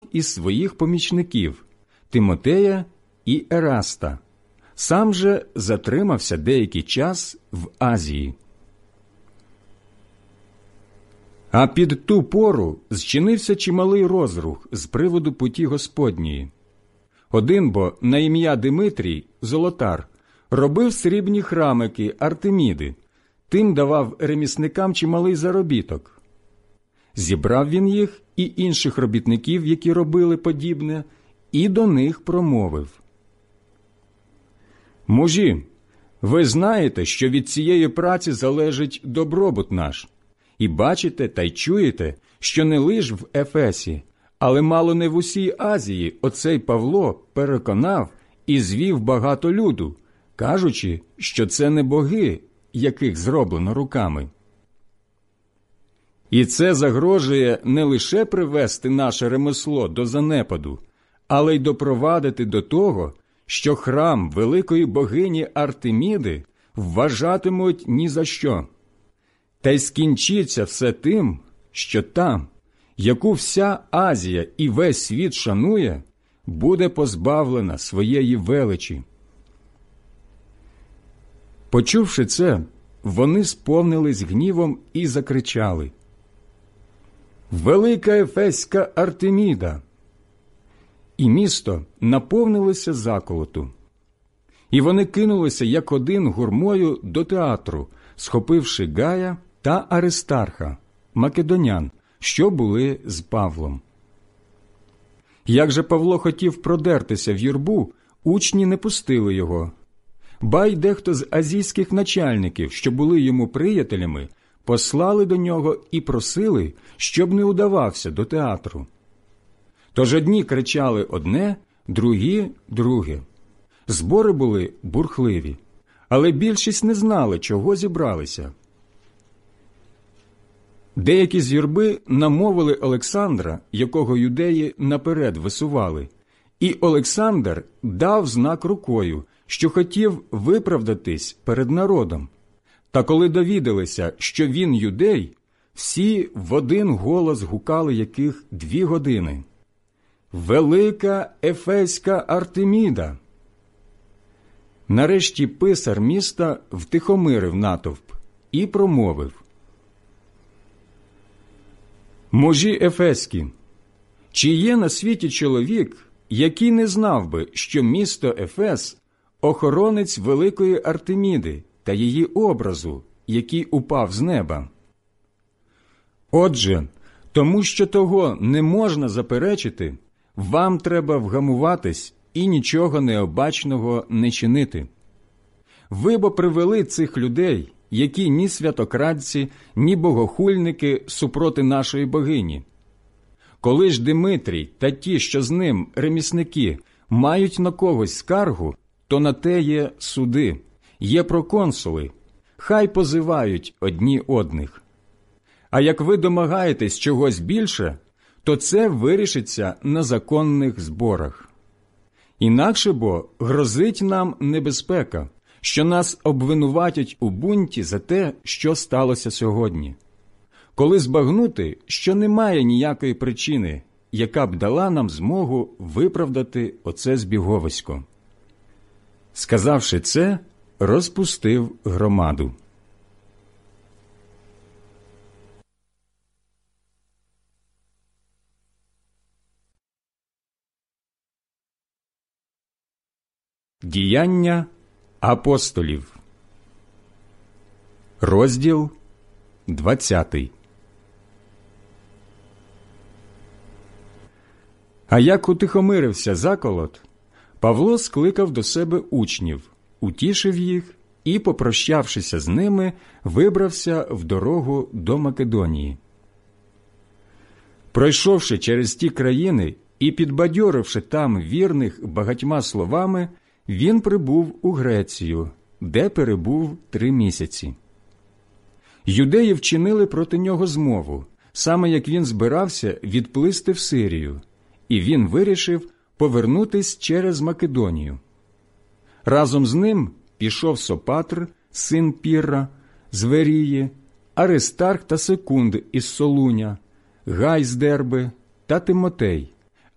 із своїх помічників – Тимотея і Ераста. Сам же затримався деякий час в Азії. А під ту пору зчинився чималий розрух з приводу путі Господньої. Один бо на ім'я Димитрій, золотар, робив срібні храмики Артеміди, тим давав ремісникам чималий заробіток. Зібрав він їх і інших робітників, які робили подібне, і до них промовив: «Мужі, ви знаєте, що від цієї праці залежить добробут наш, і бачите та й чуєте, що не лиш в Ефесі, але мало не в усій Азії оцей Павло переконав і звів багато люду, кажучи, що це не боги, яких зроблено руками. І це загрожує не лише привести наше ремесло до занепаду, але й допровадити до того, що храм великої богині Артеміди вважатимуть ні за що. Та й скінчиться все тим, що там, яку вся Азія і весь світ шанує, буде позбавлена своєї величі». Почувши це, вони сповнились гнівом і закричали: «Велика Ефеська Артеміда!» І місто наповнилося заколоту. І вони кинулися як один гурмою до театру, схопивши Гая та Аристарха, македонян, що були з Павлом. Як же Павло хотів продертися в юрбу, учні не пустили його. Ба й дехто з азійських начальників, що були йому приятелями, послали до нього і просили, щоб не удавався до театру. Тож одні кричали одне, другі – друге. Збори були бурхливі, але більшість не знали, чого зібралися. Деякі з юрби намовили Олександра, якого юдеї наперед висували, і Олександр дав знак рукою, що хотів виправдатись перед народом. Та коли довідалися, що він юдей, всі в один голос гукали яких 2 години: «Велика Ефеська Артеміда!» Нарешті писар міста втихомирив натовп і промовив: «Мужі ефеські, чи є на світі чоловік, який не знав би, що місто Ефес – охоронець великої Артеміди та її образу, який упав з неба? Отже, тому що того не можна заперечити, вам треба вгамуватись і нічого необачного не чинити. Ви бо привели цих людей, які ні святокрадці, ні богохульники супроти нашої богині. Коли ж Димитрій та ті, що з ним ремісники, мають на когось скаргу, то на те є суди, є проконсули, хай позивають одні одних. А як ви домагаєтесь чогось більше, то це вирішиться на законних зборах. Інакше бо грозить нам небезпека, що нас обвинуватять у бунті за те, що сталося сьогодні. Коли збагнути, що немає ніякої причини, яка б дала нам змогу виправдати оце збіговисько». Сказавши це, розпустив громаду. Діяння апостолів. Розділ 20. А як утихомирився заколот, Павло скликав до себе учнів, утішив їх і, попрощавшися з ними, вибрався в дорогу до Македонії. Пройшовши через ті країни і підбадьоривши там вірних багатьма словами, він прибув у Грецію, де перебув 3 місяці. Юдеї вчинили проти нього змову, саме як він збирався відплисти в Сирію, і він вирішив повернутись через Македонію. Разом з ним пішов Сопатр, син Пірра, з Верії, Аристарх та Секунд із Солуня, Гай з Дерби та Тимотей.